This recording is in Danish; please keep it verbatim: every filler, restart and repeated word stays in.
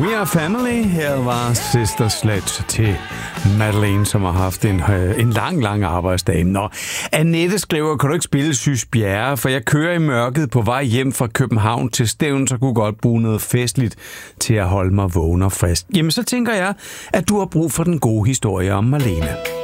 We Are Family. Her var Sister Sledge til Madeleine, som har haft en, øh, en lang, lang arbejdsdag. Nå, Annette skriver, kan du ikke spille Sys Bjerre, for jeg kører i mørket på vej hjem fra København til Stævn, så kunne godt bruge noget festligt til at holde mig vågen og frisk. Jamen, så tænker jeg, at du har brug for den gode historie om Marlene.